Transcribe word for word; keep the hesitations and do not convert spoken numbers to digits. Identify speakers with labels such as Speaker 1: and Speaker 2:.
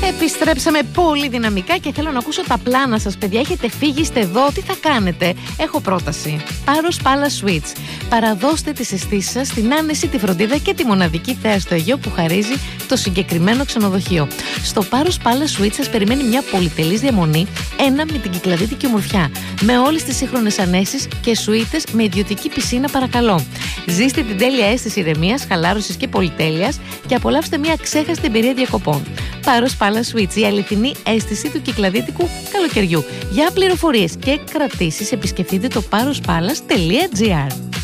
Speaker 1: Επιστρέψαμε πολύ δυναμικά και θέλω να ακούσω τα πλάνα σας, παιδιά. Έχετε φύγει, είστε εδώ, τι θα κάνετε? Έχω πρόταση. Πάρος Palace Suites. Παραδώστε τις αισθήσεις σας, την άνεση, τη φροντίδα και τη μοναδική θέα στο Αιγαίο που χαρίζει το συγκεκριμένο ξενοδοχείο. Στο Πάρος Palace Suites σας περιμένει μια πολυτελής διαμονή, ένα με την κυκλαδίτικη ομορφιά, με όλες τις σύγχρονες ανέσεις και σουίτες με ιδιωτική πισίνα, παρακαλώ. Ζήστε την τέλεια αίσθηση ηρεμίας, χαλάρωσης και πολυτέλειας και απολαύστε μια ξέχαστη εμπειρία διακοπών. Πάρος Palace Suites, η αληθινή αίσθηση του κυκλαδίτικου καλοκαιριού. Για πληροφορίες και κρατήσεις επισκεφτείτε το parospalace τελεία gr.